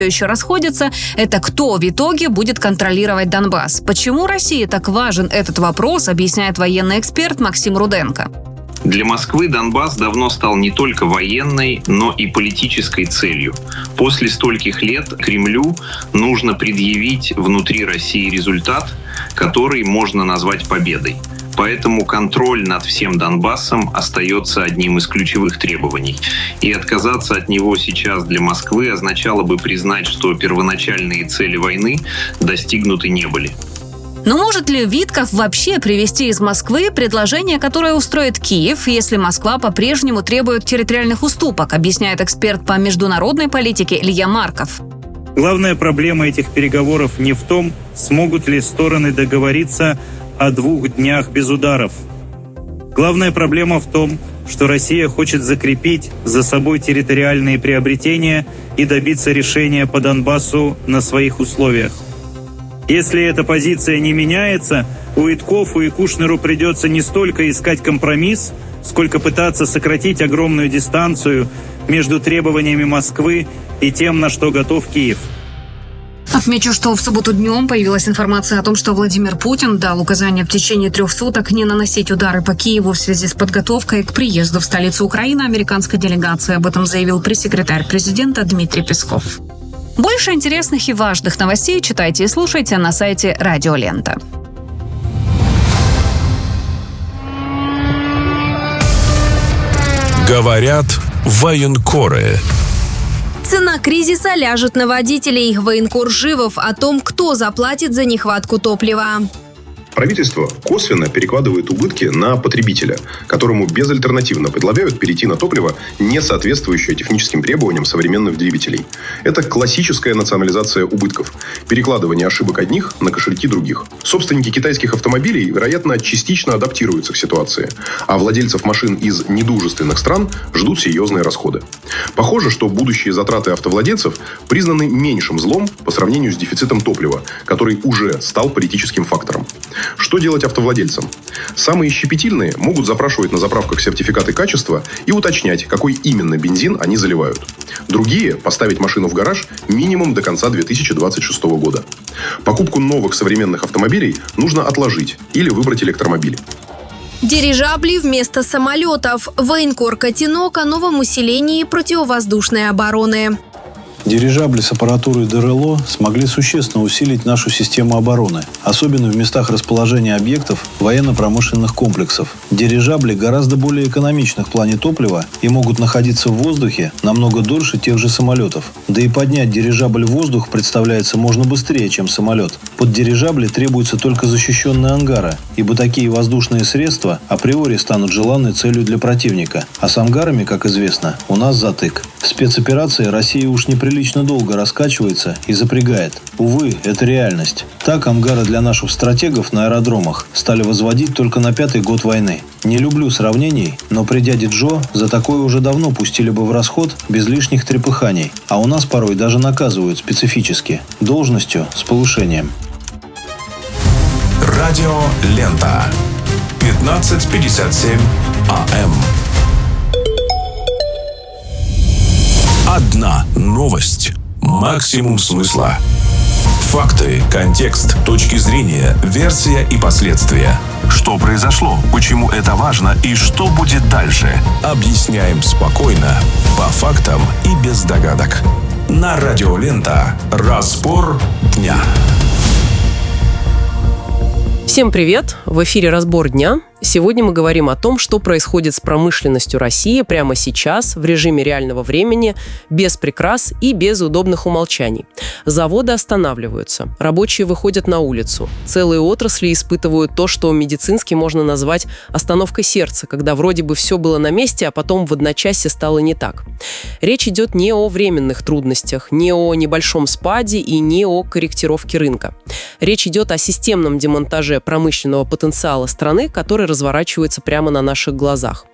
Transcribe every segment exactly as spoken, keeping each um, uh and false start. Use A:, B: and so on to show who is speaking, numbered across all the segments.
A: еще расходятся, это кто в итоге будет контролировать Донбасс. Почему России так важен этот вопрос, объясняет военный эксперт Максим Руденко.
B: Для Москвы Донбасс давно стал не только военной, но и политической целью. После стольких лет Кремлю нужно предъявить внутри России результат, который можно назвать победой. Поэтому контроль над всем Донбассом остается одним из ключевых требований. И отказаться от него сейчас для Москвы означало бы признать, что первоначальные цели войны достигнуты не были.
A: Но может ли Витков вообще привезти из Москвы предложение, которое устроит Киев, если Москва по-прежнему требует территориальных уступок, объясняет эксперт по международной политике Илья Марков.
C: Главная проблема этих переговоров не в том, смогут ли стороны договориться о двух днях без ударов. Главная проблема в том, что Россия хочет закрепить за собой территориальные приобретения и добиться решения по Донбассу на своих условиях. Если эта позиция не меняется, у Виткову и Кушнеру придется не столько искать компромисс, сколько пытаться сократить огромную дистанцию между требованиями Москвы и тем, на что готов Киев.
A: Отмечу, что в субботу днем появилась информация о том, что Владимир Путин дал указание в течение трех суток не наносить удары по Киеву в связи с подготовкой к приезду в столицу Украины американской делегации. Об этом заявил пресс-секретарь президента Дмитрий Песков. Больше интересных и важных новостей читайте и слушайте на сайте Радио Лента.
D: Говорят военкоры.
E: Цена кризиса ляжет на водителей. Военкор Живов о том, кто заплатит за нехватку топлива.
F: Правительство косвенно перекладывает убытки на потребителя, которому безальтернативно предлагают перейти на топливо, не соответствующее техническим требованиям современных двигателей. Это классическая национализация убытков. Перекладывание ошибок одних на кошельки других. Собственники китайских автомобилей, вероятно, частично адаптируются к ситуации, а владельцев машин из недружественных стран ждут серьезные расходы. Похоже, что будущие затраты автовладельцев признаны меньшим злом по сравнению с дефицитом топлива, который уже стал политическим фактором. Что делать автовладельцам? Самые щепетильные могут запрашивать на заправках сертификаты качества и уточнять, какой именно бензин они заливают. Другие – поставить машину в гараж минимум до конца две тысячи двадцать шестого года. Покупку новых современных автомобилей нужно отложить или выбрать электромобиль.
E: Дирижабли вместо самолетов. Военкор Котенок о новом усилении противовоздушной обороны.
G: Дирижабли с аппаратурой ДРЛО смогли существенно усилить нашу систему обороны, особенно в местах расположения объектов военно-промышленных комплексов. Дирижабли гораздо более экономичны в плане топлива и могут находиться в воздухе намного дольше тех же самолетов. Да и поднять дирижабль в воздух представляется можно быстрее, чем самолет. Под дирижабли требуются только защищенные ангары, ибо такие воздушные средства априори станут желанной целью для противника. А с ангарами, как известно, у нас затык. В спецоперации Россия уж не прилично долго раскачивается и запрягает. Увы, это реальность. Так ангары для наших стратегов на аэродромах стали возводить только на пятый год войны. Не люблю сравнений, но при дяде Джо за такое уже давно пустили бы в расход без лишних трепыханий. А у нас порой даже наказывают специфически. Должностью с повышением.
D: Радио Лента. пятнадцать пятьдесят семь АМ. Одна новость. Максимум смысла. Факты, контекст, точки зрения, версия и последствия. Что произошло, почему это важно и что будет дальше. Объясняем спокойно, по фактам и без догадок. На Радио Лента. Разбор дня.
H: Всем привет! В эфире «Разбор дня». Сегодня мы говорим о том, что происходит с промышленностью России прямо сейчас, в режиме реального времени, без прикрас и без удобных умолчаний. Заводы останавливаются, рабочие выходят на улицу. Целые отрасли испытывают то, что медицински можно назвать остановкой сердца, когда вроде бы все было на месте, а потом в одночасье стало не так. Речь идет не о временных трудностях, не о небольшом спаде и не о корректировке рынка. Речь идет о системном демонтаже промышленного потенциала страны, который разворачивается прямо на наших глазах.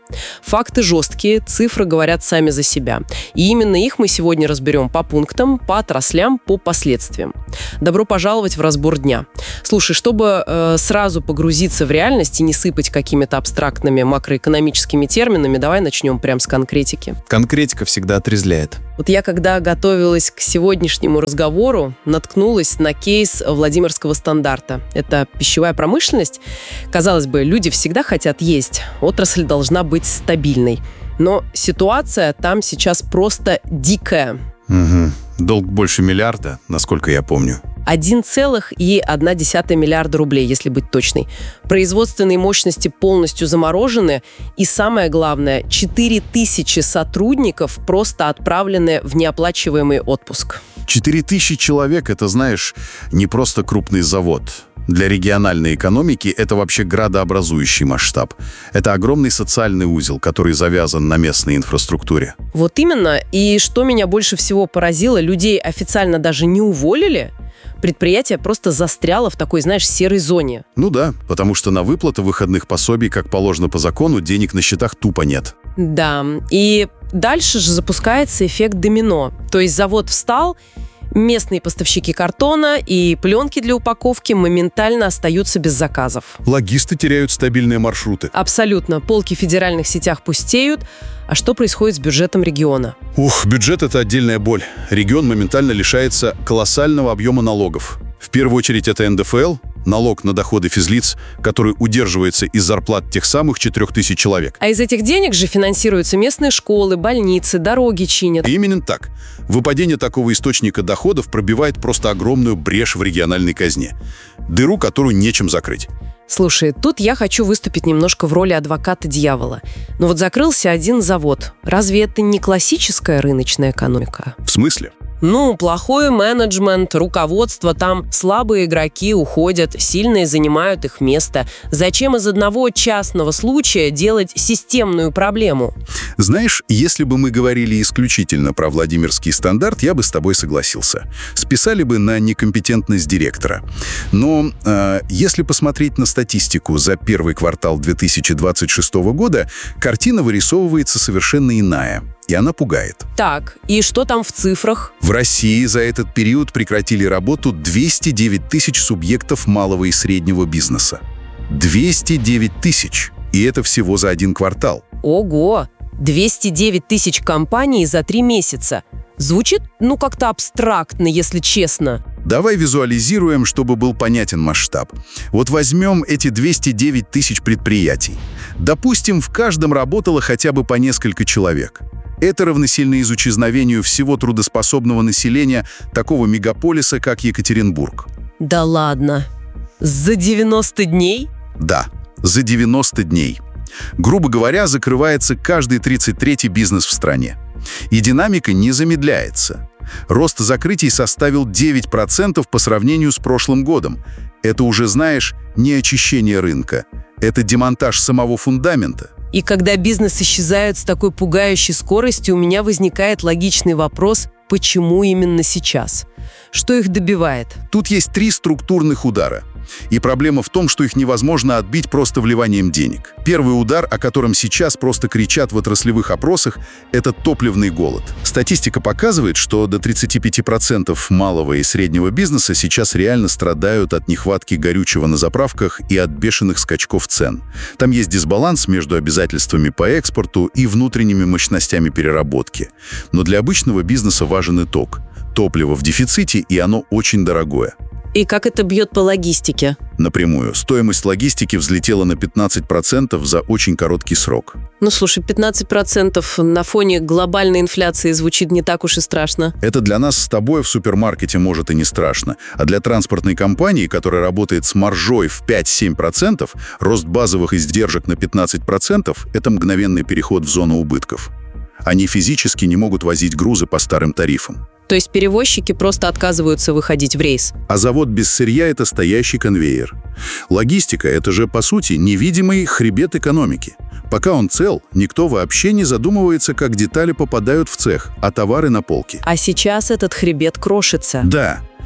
H: Факты жесткие, цифры говорят сами за себя. И именно их мы сегодня разберем по пунктам, по отраслям, по последствиям. Добро пожаловать в разбор дня. Слушай, чтобы э, сразу погрузиться в реальность и не сыпать какими-то абстрактными макроэкономическими терминами, давай начнем прямо с конкретики.
I: Конкретика всегда отрезвляет.
H: Вот я, когда готовилась к сегодняшнему разговору, наткнулась на кейс Владимирского стандарта. Это пищевая промышленность. Казалось бы, люди всегда хотят есть. Отрасль должна быть стабильной. Но ситуация там сейчас просто дикая.
I: Угу. Долг больше миллиарда, насколько я помню.
H: один целых одна десятая миллиарда рублей, если быть точной. Производственные мощности полностью заморожены. И самое главное, четыре тысячи сотрудников просто отправлены в неоплачиваемый отпуск.
J: четыре тысячи человек – это, знаешь, не просто крупный завод. Для региональной экономики это вообще градообразующий масштаб. Это огромный социальный узел, который завязан на местной инфраструктуре.
H: Вот именно. И что меня больше всего поразило, людей официально даже не уволили. Предприятие просто застряло в такой, знаешь, серой зоне.
J: Ну да, потому что на выплату выходных пособий, как положено по закону, денег на счетах тупо нет.
H: Да, и дальше же запускается эффект домино. То есть завод встал, местные поставщики картона и пленки для упаковки моментально остаются без заказов.
J: Логисты теряют стабильные маршруты.
H: Абсолютно. Полки в федеральных сетях пустеют. А что происходит с бюджетом региона?
J: Ух, бюджет – это отдельная боль. Регион моментально лишается колоссального объема налогов. В первую очередь это эн дэ эф эл, налог на доходы физлиц, который удерживается из зарплат тех самых четырех тысяч человек.
H: А из этих денег же финансируются местные школы, больницы, дороги чинят.
J: И именно так. Выпадение такого источника доходов пробивает просто огромную брешь в региональной казне. Дыру, которую нечем закрыть.
H: Слушай, тут я хочу выступить немножко в роли адвоката дьявола. Но вот закрылся один завод. Разве это не классическая рыночная экономика?
J: В смысле?
H: Ну, плохой менеджмент, руководство, там слабые игроки уходят, сильные занимают их место. Зачем из одного частного случая делать системную проблему?
J: Знаешь, если бы мы говорили исключительно про Владимирский стандарт, я бы с тобой согласился. Списали бы на некомпетентность директора. Но э, если посмотреть на статистику за первый квартал две тысячи двадцать шестого года, картина вырисовывается совершенно иная. И она пугает.
H: Так, и что там в цифрах?
J: В России за этот период прекратили работу двести девять тысяч субъектов малого и среднего бизнеса. двести девять тысяч. И это всего за один квартал.
H: Ого! двести девять тысяч компаний за три месяца. Звучит, ну, как-то абстрактно, если честно.
J: Давай визуализируем, чтобы был понятен масштаб. Вот возьмем эти двести девять тысяч предприятий. Допустим, в каждом работало хотя бы по несколько человек. Это равносильно исчезновению всего трудоспособного населения такого мегаполиса, как Екатеринбург.
H: Да ладно? За девяносто дней?
J: Да, за девяносто дней. Грубо говоря, закрывается каждый тридцать третий бизнес в стране. И динамика не замедляется. Рост закрытий составил девять процентов по сравнению с прошлым годом. Это уже, знаешь, не очищение рынка. Это демонтаж самого фундамента.
H: И когда бизнес исчезает с такой пугающей скоростью, у меня возникает логичный вопрос, почему именно сейчас? Что их добивает?
J: Тут есть три структурных удара. И проблема в том, что их невозможно отбить просто вливанием денег. Первый удар, о котором сейчас просто кричат в отраслевых опросах, это топливный голод. Статистика показывает, что до тридцати пяти процентов малого и среднего бизнеса сейчас реально страдают от нехватки горючего на заправках и от бешеных скачков цен. Там есть дисбаланс между обязательствами по экспорту и внутренними мощностями переработки. Но для обычного бизнеса важен итог. Топливо в дефиците, и оно очень дорогое.
H: И как это бьет по логистике?
J: Напрямую. Стоимость логистики взлетела на пятнадцать процентов за очень короткий срок.
H: Ну, слушай, пятнадцать процентов на фоне глобальной инфляции звучит не так уж и страшно.
J: Это для нас с тобой в супермаркете может и не страшно. А для транспортной компании, которая работает с маржой в пять-семь процентов, рост базовых издержек на пятнадцать процентов – это мгновенный переход в зону убытков. Они физически не могут возить грузы по старым тарифам.
H: То есть перевозчики просто отказываются выходить в рейс.
J: А завод без сырья – это стоящий конвейер. Логистика – это же, по сути, невидимый хребет экономики. Пока он цел, никто вообще не задумывается, как детали попадают в цех, а товары на полки.
H: А сейчас этот хребет крошится.
J: Да.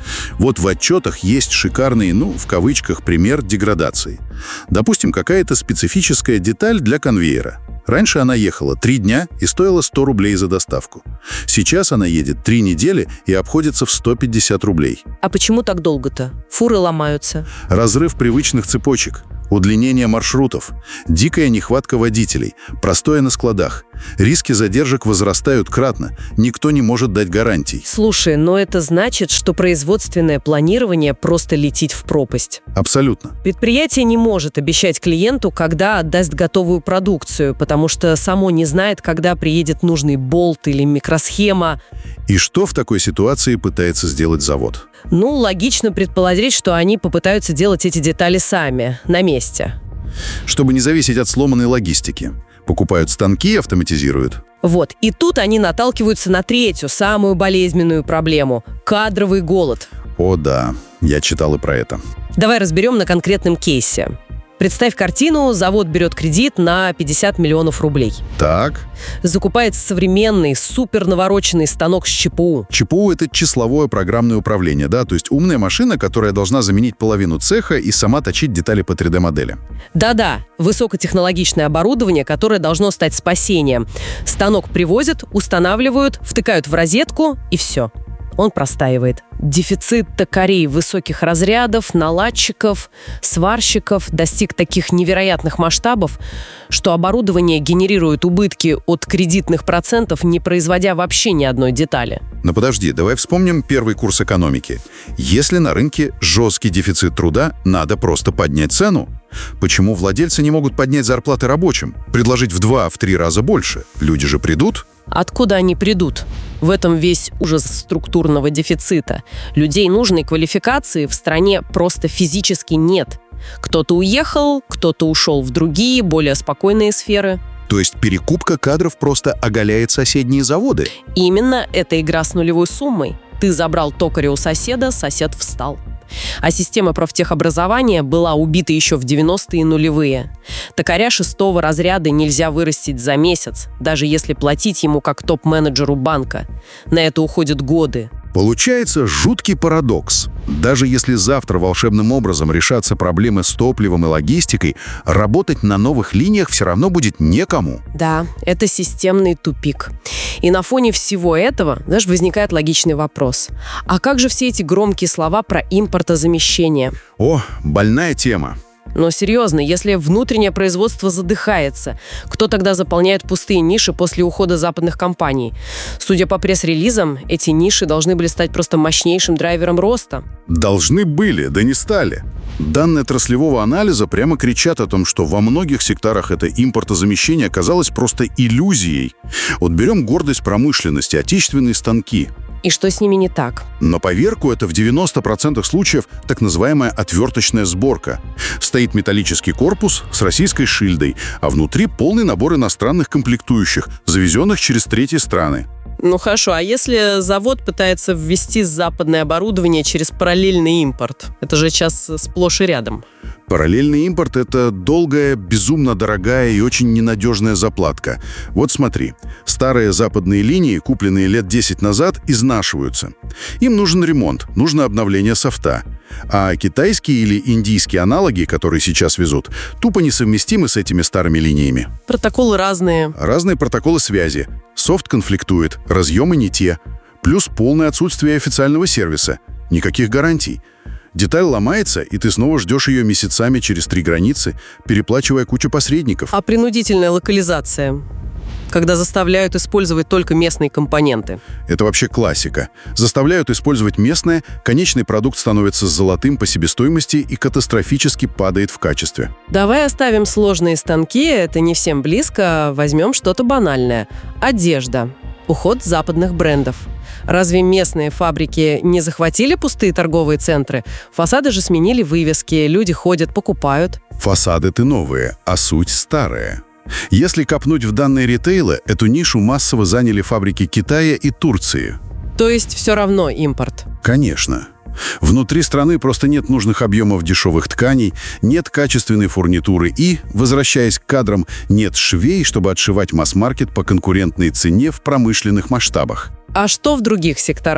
J: Вот в отчетах есть шикарный, ну, в кавычках, пример деградации. Допустим, какая-то специфическая деталь для конвейера. Раньше она ехала три дня и стоила сто рублей за доставку. Сейчас она едет три недели и обходится в сто пятьдесят рублей.
K: А почему так долго-то? Фуры ломаются.
J: Разрыв привычных цепочек, удлинение маршрутов, дикая нехватка водителей, простое на складах. Риски задержек возрастают кратно, никто не может дать гарантий.
K: Слушай, но это значит, что производственное планирование просто летит в пропасть.
J: Абсолютно.
K: Предприятие не может обещать клиенту, когда отдаст готовую продукцию, потому что само не знает, когда приедет нужный болт или микросхема.
J: И что в такой ситуации пытается сделать завод?
K: Ну, логично предположить, что они попытаются делать эти детали сами, на месте.
J: Чтобы не зависеть от сломанной логистики. Покупают станки, автоматизируют.
K: Вот, и тут они наталкиваются на третью, самую болезненную проблему – кадровый голод.
J: О да, я читал и про это.
K: Давай разберем на конкретном кейсе. Представь картину, завод берет кредит на пятьдесят миллионов рублей.
J: Так.
K: Закупает современный, супер навороченный станок с ЧПУ.
J: ЧПУ — это числовое программное управление, да? То есть умная машина, которая должна заменить половину цеха и сама точить детали по три дэ-модели.
K: Да-да, высокотехнологичное оборудование, которое должно стать спасением. Станок привозят, устанавливают, втыкают в розетку и все. Он простаивает. Дефицит токарей высоких разрядов, наладчиков, сварщиков достиг таких невероятных масштабов, что оборудование генерирует убытки от кредитных процентов, не производя вообще ни одной детали.
J: Но подожди, давай вспомним первый курс экономики. Если на рынке жесткий дефицит труда, надо просто поднять цену. Почему владельцы не могут поднять зарплаты рабочим? Предложить в два, в три раза больше? Люди же придут?
K: Откуда они придут? В этом весь ужас структурного дефицита. Людей нужной квалификации в стране просто физически нет. Кто-то уехал, кто-то ушел в другие, более спокойные сферы.
J: То есть перекупка кадров просто оголяет соседние заводы?
K: Именно, это игра с нулевой суммой. Ты забрал токаря у соседа, сосед встал. А система профтехобразования была убита еще в девяностые нулевые. Токаря шестого разряда нельзя вырастить за месяц, даже если платить ему как топ-менеджеру банка. На это уходят годы.
J: Получается жуткий парадокс. Даже если завтра волшебным образом решатся проблемы с топливом и логистикой, работать на новых линиях все равно будет некому.
K: Да, это системный тупик. И на фоне всего этого, знаешь, возникает логичный вопрос. А как же все эти громкие слова про импортозамещение?
J: О, больная тема.
K: Но серьезно, если внутреннее производство задыхается, кто тогда заполняет пустые ниши после ухода западных компаний? Судя по пресс-релизам, эти ниши должны были стать просто мощнейшим драйвером роста.
J: Должны были, да не стали. Данные отраслевого анализа прямо кричат о том, что во многих секторах это импортозамещение оказалось просто иллюзией. Вот берем гордость промышленности, отечественные станки.
K: И что с ними не так?
J: На поверку это в девяноста процентах случаев так называемая отверточная сборка. Стоит металлический корпус с российской шильдой, а внутри полный набор иностранных комплектующих, завезенных через третьи страны.
H: Ну хорошо, а если завод пытается ввести западное оборудование через параллельный импорт? Это же сейчас сплошь и рядом.
J: Параллельный импорт – это долгая, безумно дорогая и очень ненадежная заплатка. Вот смотри, старые западные линии, купленные лет десять назад, изнашиваются. Им нужен ремонт, нужно обновление софта. А китайские или индийские аналоги, которые сейчас везут, тупо несовместимы с этими старыми линиями.
H: Протоколы разные.
J: Разные протоколы связи. Софт конфликтует, разъемы не те. Плюс полное отсутствие официального сервиса. Никаких гарантий. Деталь ломается, и ты снова ждешь ее месяцами через три границы, переплачивая кучу посредников.
H: А принудительная локализация? Когда заставляют использовать только местные компоненты.
J: Это вообще классика. Заставляют использовать местное, конечный продукт становится золотым по себестоимости и катастрофически падает в качестве.
H: Давай оставим сложные станки, это не всем близко, возьмем что-то банальное. Одежда. Уход западных брендов. Разве местные фабрики не захватили пустые торговые центры? Фасады же сменили вывески, люди ходят, покупают.
J: Фасады-то новые, а суть старая. Если копнуть в данные ритейла, эту нишу массово заняли фабрики Китая и Турции.
H: То есть все равно импорт?
J: Конечно. Внутри страны просто нет нужных объемов дешевых тканей, нет качественной фурнитуры и, возвращаясь к кадрам, нет швей, чтобы отшивать масс-маркет по конкурентной цене в промышленных масштабах.
H: А что в других секторах?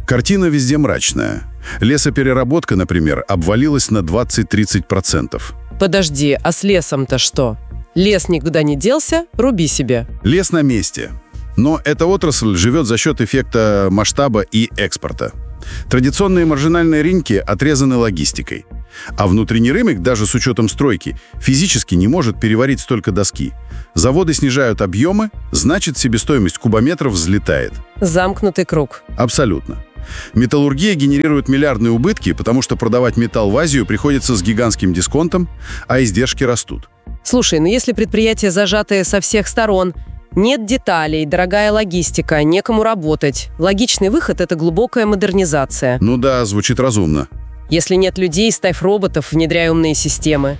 J: Картина везде мрачная. Лесопереработка, например, обвалилась на двадцать-тридцать процентов.
K: Подожди, а с лесом-то что? Лес никуда не делся, руби себе.
J: Лес на месте. Но эта отрасль живет за счет эффекта масштаба и экспорта. Традиционные маржинальные рынки отрезаны логистикой. А внутренний рынок, даже с учетом стройки, физически не может переварить столько доски. Заводы снижают объемы, значит, себестоимость кубометров взлетает.
K: Замкнутый круг.
J: Абсолютно. Металлургия генерирует миллиардные убытки, потому что продавать металл в Азию приходится с гигантским дисконтом, а издержки растут.
K: Слушай, ну если предприятия зажатые со всех сторон, нет деталей, дорогая логистика, некому работать, логичный выход – это глубокая модернизация.
J: Ну да, звучит разумно.
K: Если нет людей, ставь роботов, внедряй умные системы.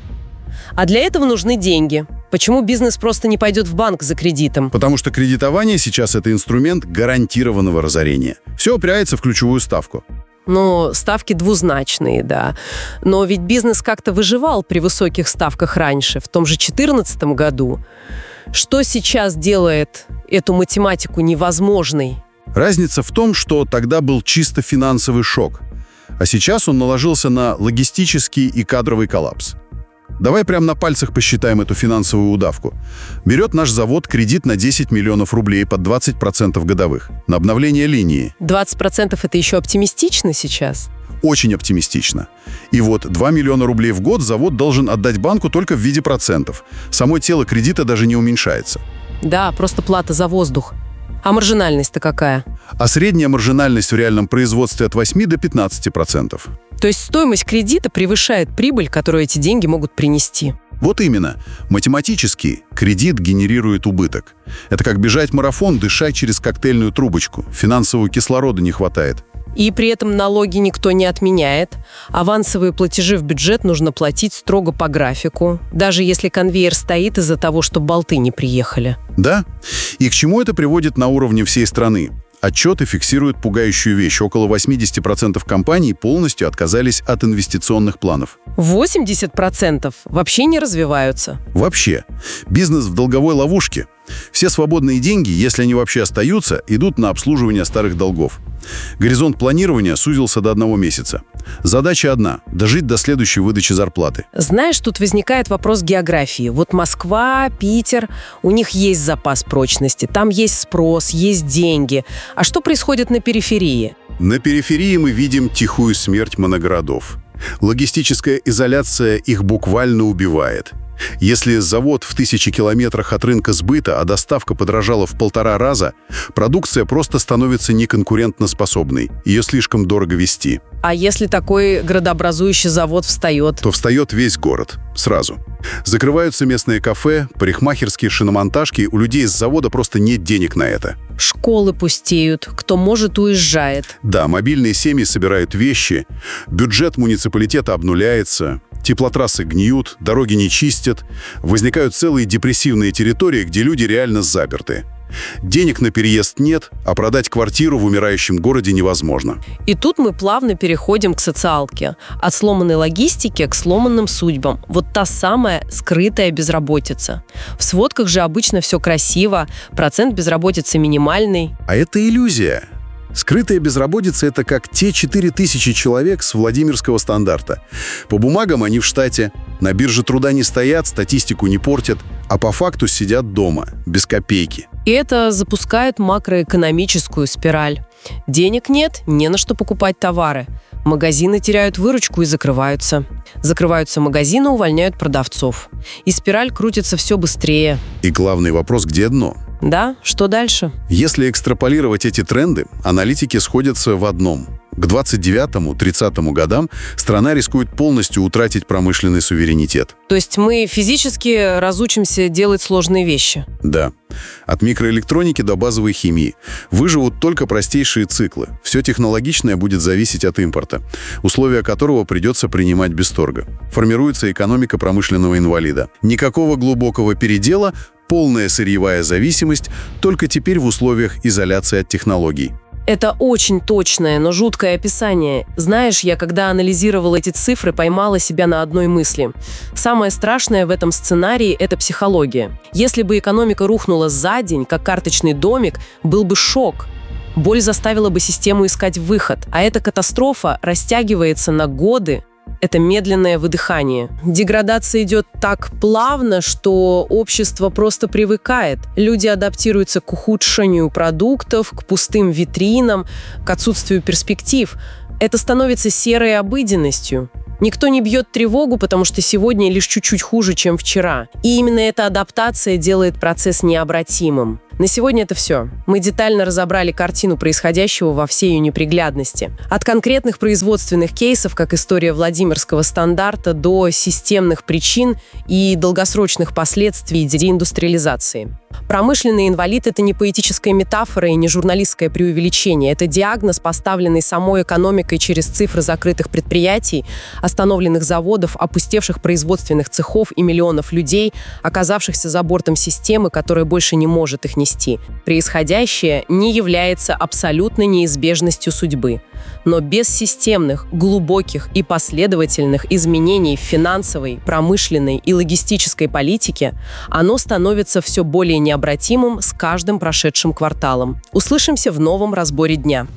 K: А для этого нужны деньги. Почему бизнес просто не пойдет в банк за кредитом?
J: Потому что кредитование сейчас – это инструмент гарантированного разорения. Все упирается в ключевую ставку.
K: Ну, ставки двузначные, да. Но ведь бизнес как-то выживал при высоких ставках раньше, в том же две тысячи четырнадцатом году. Что сейчас делает эту математику невозможной?
J: Разница в том, что тогда был чисто финансовый шок, а сейчас он наложился на логистический и кадровый коллапс. Давай прямо на пальцах посчитаем эту финансовую удавку. Берет наш завод кредит на десять миллионов рублей под двадцать процентов годовых на обновление линии.
K: двадцать процентов это еще оптимистично сейчас?
J: Очень оптимистично. И вот два миллиона рублей в год завод должен отдать банку только в виде процентов. Само тело кредита даже не уменьшается.
K: Да, просто плата за воздух. А маржинальность-то какая?
J: А средняя маржинальность в реальном производстве от восьми до пятнадцати процентов.
K: То есть стоимость кредита превышает прибыль, которую эти деньги могут принести.
J: Вот именно. Математически кредит генерирует убыток. Это как бежать марафон, дышать через коктейльную трубочку. Финансового кислорода не хватает.
K: И при этом налоги никто не отменяет. Авансовые платежи в бюджет нужно платить строго по графику, даже если конвейер стоит из-за того, что болты не приехали.
J: Да. И к чему это приводит на уровне всей страны? Отчеты фиксируют пугающую вещь. Около восемьдесят процентов компаний полностью отказались от инвестиционных планов.
K: восемьдесят процентов вообще не развиваются?
J: Вообще. Бизнес в долговой ловушке. Все свободные деньги, если они вообще остаются, идут на обслуживание старых долгов. Горизонт планирования сузился до одного месяца. Задача одна – дожить до следующей выдачи зарплаты.
K: Знаешь, тут возникает вопрос географии. Вот Москва, Питер, у них есть запас прочности, там есть спрос, есть деньги. А что происходит на периферии?
J: На периферии мы видим тихую смерть моногородов. Логистическая изоляция их буквально убивает. Если завод в тысячи километрах от рынка сбыта, а доставка подорожала в полтора раза, продукция просто становится неконкурентоспособной. Ее слишком дорого везти.
K: А если такой градообразующий завод встает?
J: То встает весь город. Сразу. Закрываются местные кафе, парикмахерские, шиномонтажки. У людей с завода просто нет денег на это.
K: Школы пустеют. Кто может, уезжает.
J: Да, мобильные семьи собирают вещи. Бюджет муниципалитета обнуляется. Теплотрассы гниют, дороги не чистят. Возникают целые депрессивные территории, где люди реально заперты. Денег на переезд нет, а продать квартиру в умирающем городе невозможно.
K: И тут мы плавно переходим к социалке. От сломанной логистики к сломанным судьбам. Вот та самая скрытая безработица. В сводках же обычно все красиво, процент безработицы минимальный.
J: А это иллюзия. Скрытая безработица – это как те четыре тысячи человек с Владимирского стандарта. По бумагам они в штате, на бирже труда не стоят, статистику не портят, а по факту сидят дома, без копейки.
K: И это запускает макроэкономическую спираль. Денег нет, не на что покупать товары. Магазины теряют выручку и закрываются. Закрываются магазины, увольняют продавцов. И спираль крутится все быстрее.
J: И главный вопрос – где дно?
K: Да, что дальше?
J: Если экстраполировать эти тренды, аналитики сходятся в одном. К двадцать девятому — тридцатому годам страна рискует полностью утратить промышленный суверенитет.
K: То есть мы физически разучимся делать сложные вещи?
J: Да. От микроэлектроники до базовой химии. Выживут только простейшие циклы. Все технологичное будет зависеть от импорта, условия которого придется принимать без торга. Формируется экономика промышленного инвалида. Никакого глубокого передела, полная сырьевая зависимость, только теперь в условиях изоляции от технологий.
K: Это очень точное, но жуткое описание. Знаешь, я когда анализировала эти цифры, поймала себя на одной мысли. Самое страшное в этом сценарии – это психология. Если бы экономика рухнула за день, как карточный домик, был бы шок.
H: Боль заставила бы систему искать выход, а эта катастрофа растягивается на годы. Это медленное выдыхание. Деградация идет так плавно, что общество просто привыкает. Люди адаптируются к ухудшению продуктов, к пустым витринам, к отсутствию перспектив. Это становится серой обыденностью. Никто не бьет тревогу, потому что сегодня лишь чуть-чуть хуже, чем вчера. И именно эта адаптация делает процесс необратимым. На сегодня это все. Мы детально разобрали картину происходящего во всей ее неприглядности. От конкретных производственных кейсов, как история Владимирского стандарта, до системных причин и долгосрочных последствий деиндустриализации. Промышленный инвалид – это не поэтическая метафора и не журналистское преувеличение. Это диагноз, поставленный самой экономикой через цифры закрытых предприятий, остановленных заводов, опустевших производственных цехов и миллионов людей, оказавшихся за бортом системы, которая больше не может их нести. Происходящее не является абсолютной неизбежностью судьбы. Но без системных, глубоких и последовательных изменений в финансовой, промышленной и логистической политике оно становится все более необратимым с каждым прошедшим кварталом. Услышимся в новом разборе дня.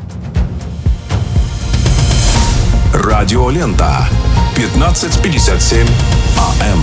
D: Радиолента. пятнадцать пятьдесят семь АМ.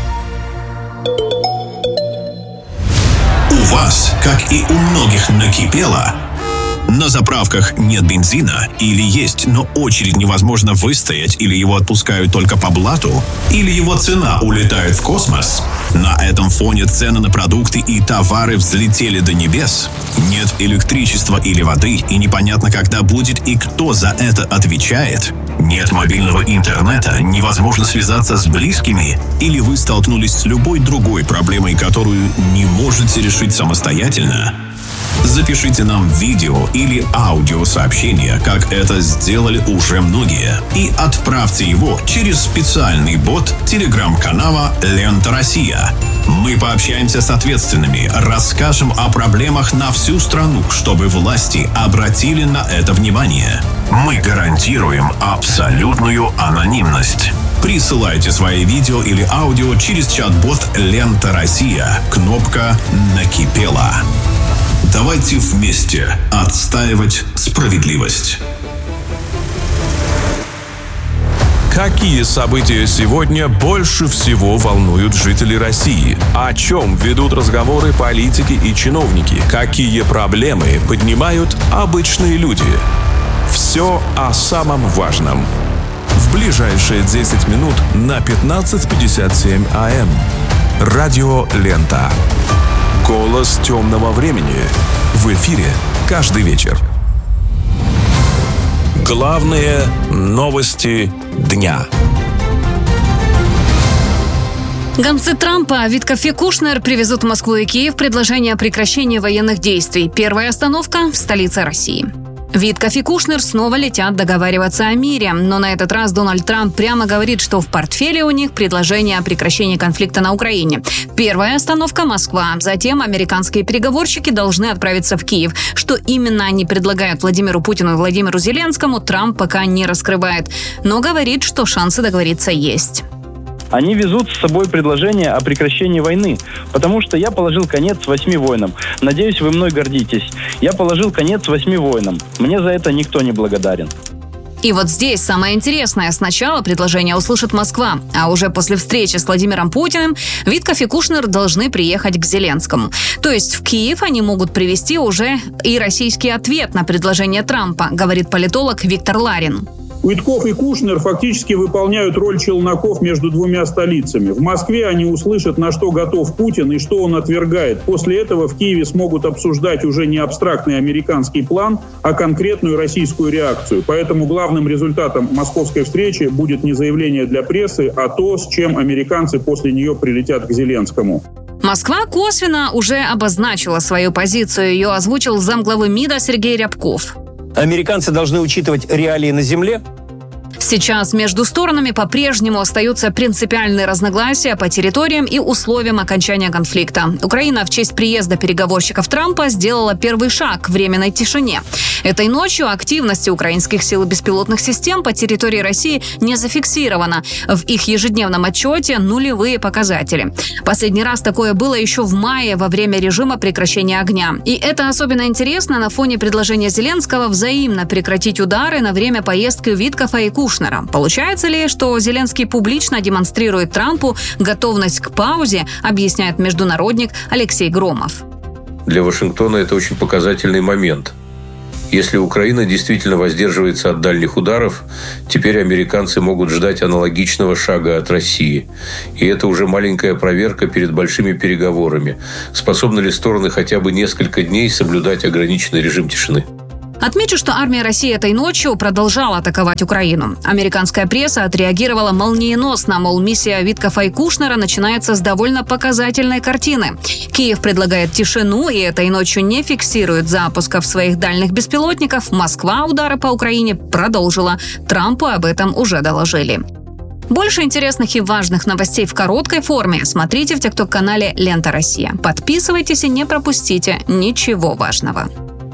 L: У вас, как и у многих, накипело? На заправках нет бензина, или есть, но очередь невозможно выстоять, или его отпускают только по блату, или его цена улетает в космос. На этом фоне цены на продукты и товары взлетели до небес. Нет электричества или воды, и непонятно, когда будет и кто за это отвечает. Нет мобильного интернета, невозможно связаться с близкими, или вы столкнулись с любой другой проблемой, которую не можете решить самостоятельно. Запишите нам видео или аудиосообщение, как это сделали уже многие, и отправьте его через специальный бот телеграм-канала «Лента Россия». Мы пообщаемся с ответственными, расскажем о проблемах на всю страну, чтобы власти обратили на это внимание. Мы гарантируем абсолютную анонимность. Присылайте свои видео или аудио через чат-бот «Лента Россия». Кнопка «Накипело». Давайте вместе отстаивать справедливость.
D: Какие события сегодня больше всего волнуют жителей России? О чем ведут разговоры политики и чиновники? Какие проблемы поднимают обычные люди? Все о самом важном. В ближайшие десять минут на пятнадцать пятьдесят семь АМ. Радио «Лента». Голос темного времени. В эфире каждый вечер. Главные новости дня.
A: Гонцы Трампа Виткоф и Кушнер привезут в Москву и Киев предложение о прекращении военных действий. Первая остановка в столице России. Виткоф и Кушнер снова летят договариваться о мире, но на этот раз Дональд Трамп прямо говорит, что в портфеле у них предложение о прекращении конфликта на Украине. Первая остановка – Москва. Затем американские переговорщики должны отправиться в Киев. Что именно они предлагают Владимиру Путину и Владимиру Зеленскому, Трамп пока не раскрывает, но говорит, что шансы договориться есть.
M: Они везут с собой предложение о прекращении войны, потому что я положил конец восьми войнам. Надеюсь, вы мной гордитесь. Я положил конец восьми войнам. Мне за это никто не благодарен.
A: И вот здесь самое интересное. Сначала предложение услышит Москва, а уже после встречи с Владимиром Путиным Виткоф и Кушнер должны приехать к Зеленскому. То есть в Киев они могут привезти уже и российский ответ на предложение Трампа, говорит политолог Виктор Ларин.
N: Виткоф и Кушнер фактически выполняют роль челноков между двумя столицами. В Москве они услышат, на что готов Путин и что он отвергает. После этого в Киеве смогут обсуждать уже не абстрактный американский план, а конкретную российскую реакцию. Поэтому главным результатом московской встречи будет не заявление для прессы, а то, с чем американцы после нее прилетят к Зеленскому.
A: Москва косвенно уже обозначила свою позицию. Ее озвучил замглавы МИДа Сергей Рябков.
O: Американцы должны учитывать реалии на земле.
A: Сейчас между сторонами по-прежнему остаются принципиальные разногласия по территориям и условиям окончания конфликта. Украина в честь приезда переговорщиков Трампа сделала первый шаг к временной тишине. Этой ночью активности украинских сил и беспилотных систем по территории России не зафиксировано. В их ежедневном отчете нулевые показатели. Последний раз такое было еще в мае во время режима прекращения огня. И это особенно интересно на фоне предложения Зеленского взаимно прекратить удары на время поездки Виткофа и Кушнера. Получается ли, что Зеленский публично демонстрирует Трампу готовность к паузе, объясняет международник Алексей Громов.
O: Для Вашингтона это очень показательный момент. Если Украина действительно воздерживается от дальних ударов, теперь американцы могут ждать аналогичного шага от России. И это уже маленькая проверка перед большими переговорами. Способны ли стороны хотя бы несколько дней соблюдать ограниченный режим тишины?
A: Отмечу, что армия России этой ночью продолжала атаковать Украину. Американская пресса отреагировала молниеносно, мол, миссия Виткофа и Кушнера начинается с довольно показательной картины. Киев предлагает тишину и этой ночью не фиксирует запусков своих дальних беспилотников. Москва удары по Украине продолжила. Трампу об этом уже доложили. Больше интересных и важных новостей в короткой форме смотрите в тикток-канале «Лента Россия». Подписывайтесь и не пропустите ничего важного.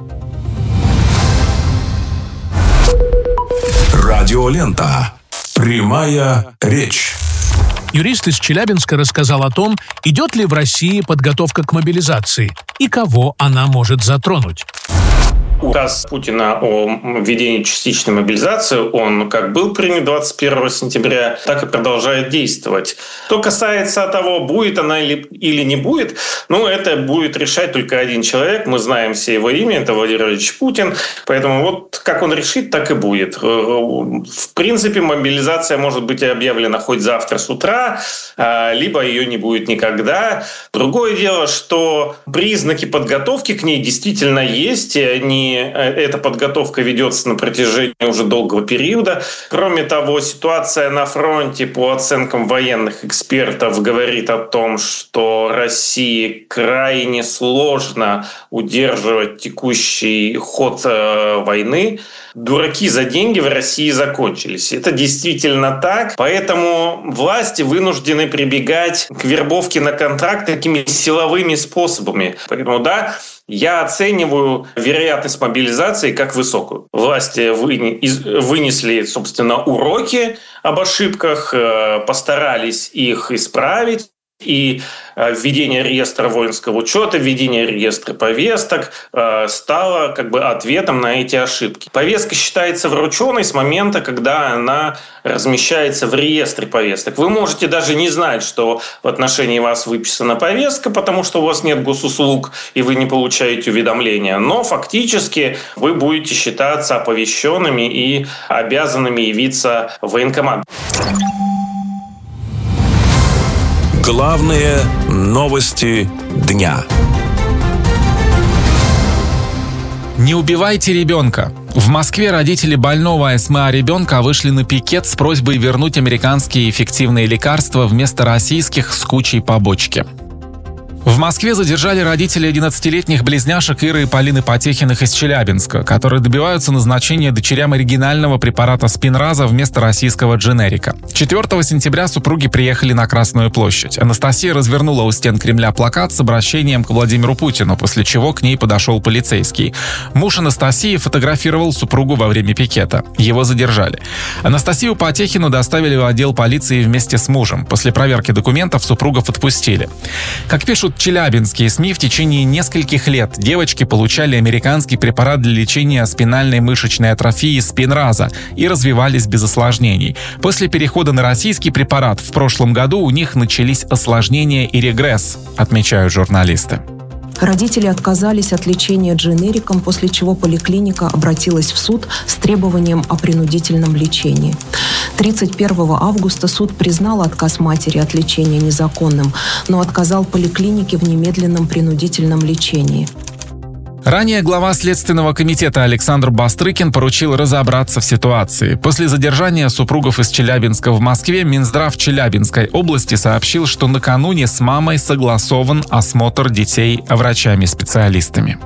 D: Радиолента. Прямая речь.
P: Юрист из Челябинска рассказал о том, идет ли в России подготовка к мобилизации и кого она может затронуть.
Q: Указ Путина о введении частичной мобилизации, он как был принят двадцать первого сентября, так и продолжает действовать. Что касается того, будет она или, или не будет, ну, это будет решать только один человек. Мы знаем все его имя, это Владимир Владимирович Путин. Поэтому вот как он решит, так и будет. В принципе, мобилизация может быть объявлена хоть завтра с утра, либо ее не будет никогда. Другое дело, что признаки подготовки к ней действительно есть, и они эта подготовка ведется на протяжении уже долгого периода. Кроме того, ситуация на фронте, по оценкам военных экспертов, говорит о том, что России крайне сложно удерживать текущий ход войны. Дураки за деньги в России закончились. Это действительно так. Поэтому власти вынуждены прибегать к вербовке на контракт такими силовыми способами. Поэтому, да, я оцениваю вероятность мобилизации как высокую. Власти вынесли, собственно, уроки об ошибках, постарались их исправить. И введение реестра воинского учета, введение реестра повесток стало как бы ответом на эти ошибки. Повестка считается врученной с момента, когда она размещается в реестре повесток. Вы можете даже не знать, что в отношении вас выписана повестка, потому что у вас нет госуслуг и вы не получаете уведомления. Но фактически вы будете считаться оповещенными и обязанными явиться в военкомат.
D: Главные новости дня.
R: Не убивайте ребенка. В Москве родители больного АСМА ребенка вышли на пикет с просьбой вернуть американские эффективные лекарства вместо российских с кучей побочки. В Москве задержали родителей одиннадцатилетних близняшек Иры и Полины Потехиных из Челябинска, которые добиваются назначения дочерям оригинального препарата Спинраза вместо российского дженерика. четвёртого сентября супруги приехали на Красную площадь. Анастасия развернула у стен Кремля плакат с обращением к Владимиру Путину, после чего к ней подошел полицейский. Муж Анастасии фотографировал супругу во время пикета. Его задержали. Анастасию Потехину доставили в отдел полиции вместе с мужем. После проверки документов супругов отпустили. Как пишут челябинские СМИ, в течение нескольких лет девочки получали американский препарат для лечения спинальной мышечной атрофии Спинраза и развивались без осложнений. После перехода на российский препарат в прошлом году у них начались осложнения и регресс, отмечают журналисты.
S: Родители отказались от лечения дженериком, после чего поликлиника обратилась в суд с требованием о принудительном лечении. тридцать первого августа суд признал отказ матери от лечения незаконным, но отказал поликлинике в немедленном принудительном лечении.
R: Ранее глава Следственного комитета Александр Бастрыкин поручил разобраться в ситуации. После задержания супругов из Челябинска в Москве Минздрав Челябинской области сообщил, что накануне с мамой согласован осмотр детей врачами-специалистами.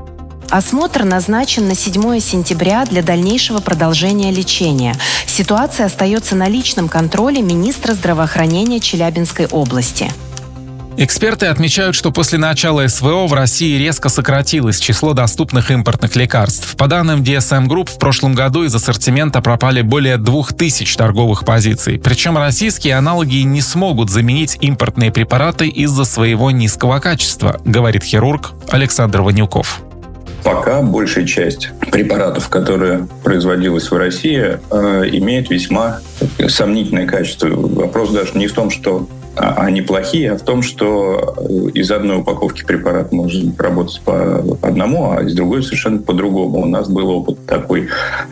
T: Осмотр назначен на седьмое сентября для дальнейшего продолжения лечения. Ситуация остается на личном контроле министра здравоохранения Челябинской области.
R: Эксперты отмечают, что после начала СВО в России резко сократилось число доступных импортных лекарств. По данным ди эс эм Group, в прошлом году из ассортимента пропали более двух тысяч торговых позиций. Причем российские аналоги не смогут заменить импортные препараты из-за своего низкого качества, говорит хирург Александр Ванюков.
U: Пока большая часть препаратов, которые производилась в России, э, имеет весьма сомнительное качество. Вопрос даже не в том, что они плохие, а в том, что из одной упаковки препарат может работать по одному, а из другой совершенно по-другому. У нас был опыт такой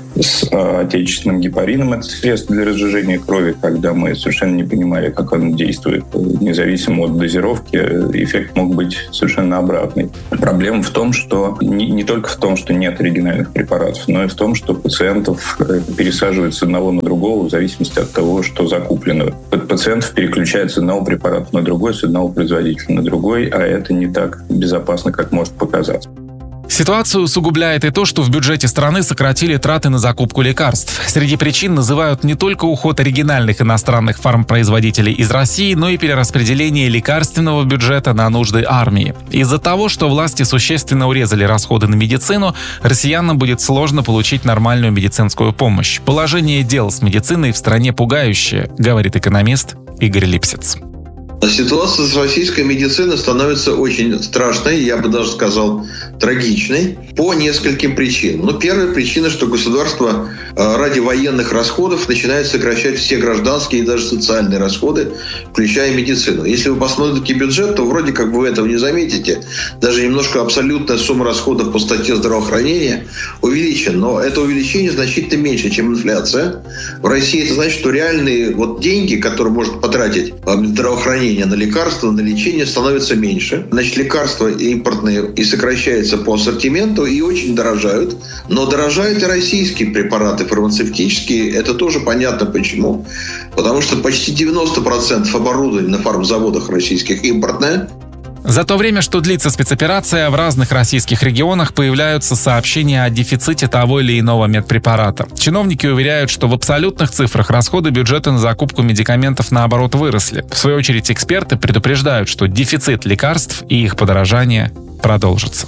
U: с отечественным гепарином. Это средство для разжижения крови, когда мы совершенно не понимали, как он действует. Независимо от дозировки, эффект мог быть совершенно обратный. Проблема в том, что не, не только в том, что нет оригинальных препаратов, но и в том, что пациентов пересаживают с одного на другого в зависимости от того, что закуплено. Пациентов переключают с одного препарата на другой, с одного производителя на другой, а это не так безопасно, как может показаться.
R: Ситуацию усугубляет и то, что в бюджете страны сократили траты на закупку лекарств. Среди причин называют не только уход оригинальных иностранных фармпроизводителей из России, но и перераспределение лекарственного бюджета на нужды армии. Из-за того, что власти существенно урезали расходы на медицину, россиянам будет сложно получить нормальную медицинскую помощь. Положение дел с медициной в стране пугающее, говорит экономист Игорь Липсиц.
V: Ситуация с российской медициной становится очень страшной, я бы даже сказал, трагичной, по нескольким причинам. Но первая причина, что государство ради военных расходов начинает сокращать все гражданские и даже социальные расходы, включая медицину. Если вы посмотрите бюджет, то вроде как вы этого не заметите. Даже немножко абсолютная сумма расходов по статье здравоохранения увеличена. Но это увеличение значительно меньше, чем инфляция. В России это значит, что реальные вот деньги, которые может потратить здравоохранение на лекарства, на лечение, становится меньше. Значит, лекарства импортные и сокращаются по ассортименту и очень дорожают. Но дорожают и российские препараты фармацевтические. Это тоже понятно почему. Потому что почти девяносто процентов оборудования на фармзаводах российских импортное.
R: За то время, что длится спецоперация, в разных российских регионах появляются сообщения о дефиците того или иного медпрепарата. Чиновники уверяют, что в абсолютных цифрах расходы бюджета на закупку медикаментов, наоборот, выросли. В свою очередь, эксперты предупреждают, что дефицит лекарств и их подорожание продолжится.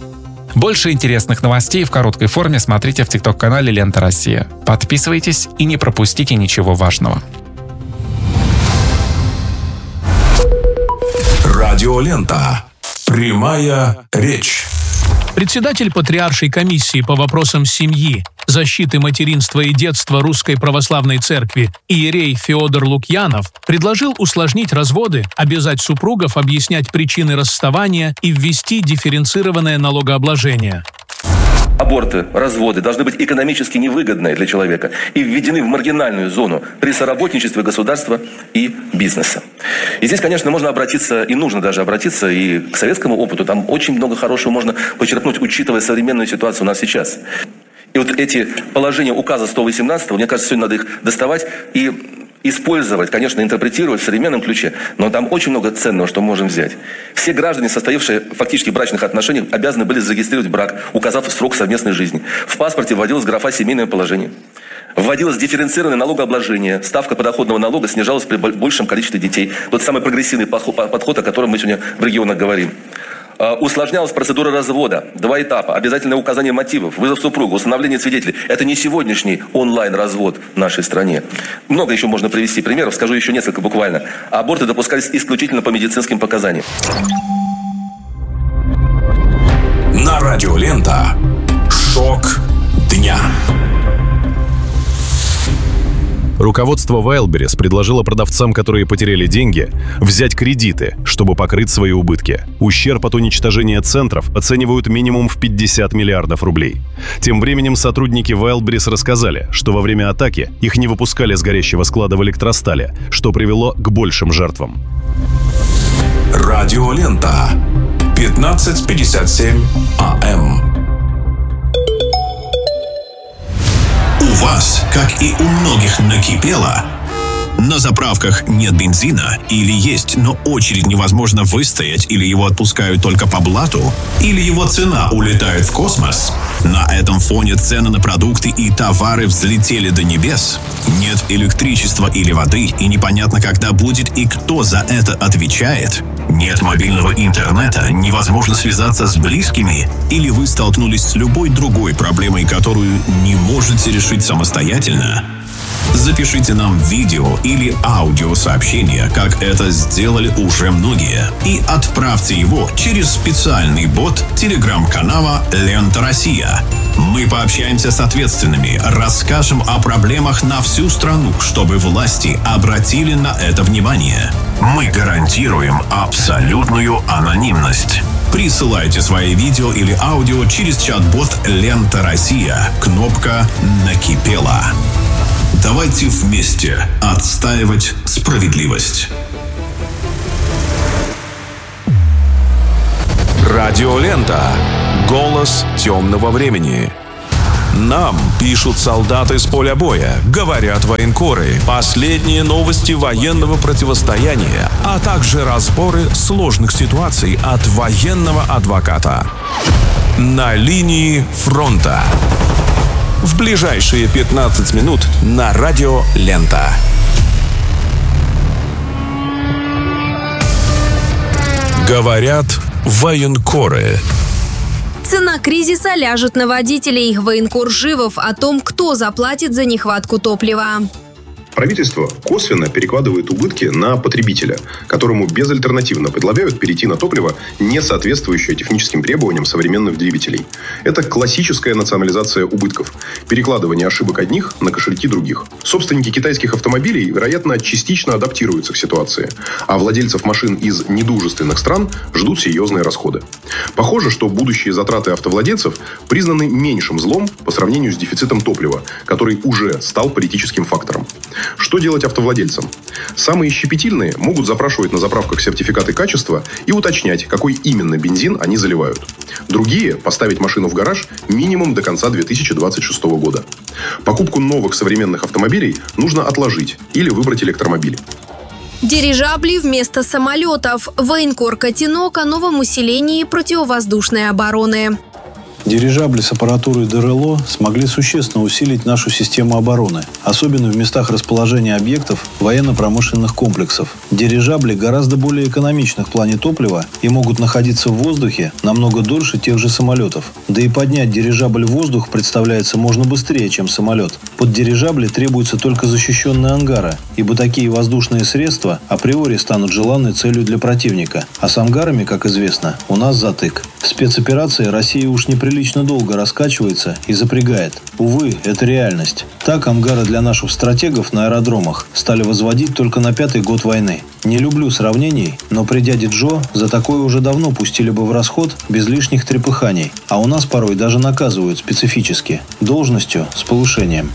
R: Больше интересных новостей в короткой форме смотрите в тикток-канале «Лента Россия». Подписывайтесь и не пропустите ничего важного.
D: Радиолента. Прямая речь.
P: Председатель Патриаршей комиссии по вопросам семьи, защиты материнства и детства Русской Православной Церкви иерей Феодор Лукьянов предложил усложнить разводы, обязать супругов объяснять причины расставания и ввести дифференцированное налогообложение.
W: Аборты, разводы должны быть экономически невыгодны для человека и введены в маргинальную зону при соработничестве государства и бизнеса. И здесь, конечно, можно обратиться, и нужно даже обратиться и к советскому опыту. Там очень много хорошего можно почерпнуть, учитывая современную ситуацию у нас сейчас. И вот эти положения указа сто восемнадцатого, мне кажется, сегодня надо их доставать и использовать, конечно, интерпретировать в современном ключе, но там очень много ценного, что мы можем взять. Все граждане, состоявшие фактически в брачных отношениях, обязаны были зарегистрировать брак, указав срок совместной жизни. В паспорте вводилась графа «семейное положение». Вводилось дифференцированное налогообложение, ставка подоходного налога снижалась при большем количестве детей. Тот самый прогрессивный подход, о котором мы сегодня в регионах говорим. Усложнялась процедура развода. Два этапа. Обязательное указание мотивов, вызов супруга, установление свидетелей. Это не сегодняшний онлайн-развод в нашей стране. Много еще можно привести примеров, скажу еще несколько буквально. Аборты допускались исключительно по медицинским показаниям.
D: На Радиолента. Шок дня.
X: Руководство Wildberries предложило продавцам, которые потеряли деньги, взять кредиты, чтобы покрыть свои убытки. Ущерб от уничтожения центров оценивают минимум в пятьдесят миллиардов рублей. Тем временем сотрудники Wildberries рассказали, что во время атаки их не выпускали с горящего склада в электростале, что привело к большим жертвам.
D: Радиолента. пятнадцать пятьдесят семь АМ.
L: У вас, как и у многих, накипело, На заправках нет бензина или есть, но очередь невозможно выстоять, или его отпускают только по блату, или его цена улетает в космос. На этом фоне цены на продукты и товары взлетели до небес. Нет электричества или воды, и непонятно, когда будет и кто за это отвечает. Нет мобильного интернета, невозможно связаться с близкими, или вы столкнулись с любой другой проблемой, которую не можете решить самостоятельно. Запишите нам видео или аудиосообщение, как это сделали уже многие, и отправьте его через специальный бот телеграм-канала «Лента Россия». Мы пообщаемся с ответственными, расскажем о проблемах на всю страну, чтобы власти обратили на это внимание. Мы гарантируем абсолютную анонимность. Присылайте свои видео или аудио через чат-бот «Лента Россия». Кнопка «Накипело». Давайте вместе отстаивать справедливость.
D: Радиолента. Голос темного времени. Нам пишут солдаты с поля боя, говорят военкоры, последние новости военного противостояния, а также разборы сложных ситуаций от военного адвоката. На линии фронта. В ближайшие пятнадцать минут на радио «Лента». Говорят военкоры.
B: Цена кризиса ляжет на водителей. Военкор Живов о том, кто заплатит за нехватку топлива.
C: Правительство косвенно перекладывает убытки на потребителя, которому безальтернативно предлагают перейти на топливо, не соответствующее техническим требованиям современных двигателей. Это классическая национализация убытков. Перекладывание ошибок одних на кошельки других. Собственники китайских автомобилей, вероятно, частично адаптируются к ситуации, а владельцев машин из недружественных стран ждут серьезные расходы. Похоже, что будущие затраты автовладельцев признаны меньшим злом по сравнению с дефицитом топлива, который уже стал политическим фактором. Что делать автовладельцам? Самые щепетильные могут запрашивать на заправках сертификаты качества и уточнять, какой именно бензин они заливают. Другие – поставить машину в гараж минимум до конца две тысячи двадцать шестого года. Покупку новых современных автомобилей нужно отложить или выбрать электромобиль.
B: Дирижабли вместо самолетов. Военкор Котенок о новом усилении противовоздушной обороны.
G: Дирижабли с аппаратурой ДРЛО смогли существенно усилить нашу систему обороны, особенно в местах расположения объектов военно-промышленных комплексов. Дирижабли гораздо более экономичны в плане топлива и могут находиться в воздухе намного дольше тех же самолетов. Да и поднять дирижабль в воздух представляется можно быстрее, чем самолет. Под дирижабли требуются только защищенные ангары, ибо такие воздушные средства априори станут желанной целью для противника. А с ангарами, как известно, у нас затык. В спецоперации Россия уж неприлично долго раскачивается и запрягает. Увы, это реальность. Так ангары для наших стратегов на аэродромах стали возводить только на пятый год войны. Не люблю сравнений, но при дяде Джо за такое уже давно пустили бы в расход без лишних трепыханий. А у нас порой даже наказывают специфически. Должностью с повышением.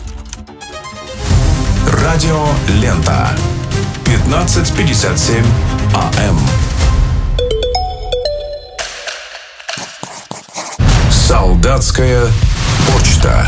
D: Радио «Лента». пятнадцать пятьдесят семь АМ. Солдатская почта.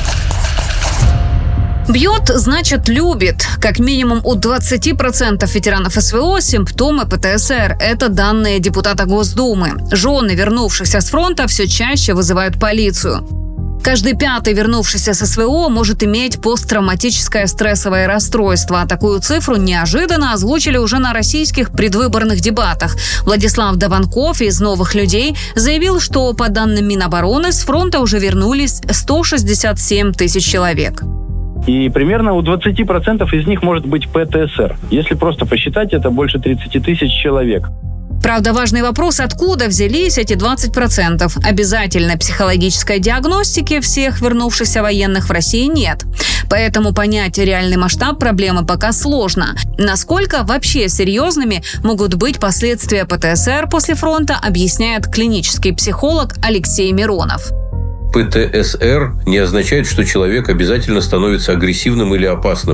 A: Бьет, значит, любит. Как минимум у двадцати процентов ветеранов СВО симптомы ПТСР. Это данные депутата Госдумы. Жены, вернувшихся с фронта, все чаще вызывают полицию. Каждый пятый вернувшийся с СВО может иметь посттравматическое стрессовое расстройство. Такую цифру неожиданно озвучили уже на российских предвыборных дебатах. Владислав Даванков из «Новых людей» заявил, что, по данным Минобороны, с фронта уже вернулись сто шестьдесят семь тысяч человек.
M: И примерно у двадцати процентов из них может быть ПТСР. Если просто посчитать, это больше тридцати тысяч человек.
A: Правда, важный вопрос, откуда взялись эти двадцать процентов. Обязательной психологической диагностики всех вернувшихся военных в России нет. Поэтому понять реальный масштаб проблемы пока сложно. Насколько вообще серьезными могут быть последствия ПТСР после фронта, объясняет клинический психолог Алексей Миронов.
O: ПТСР не означает, что человек обязательно становится агрессивным или опасным.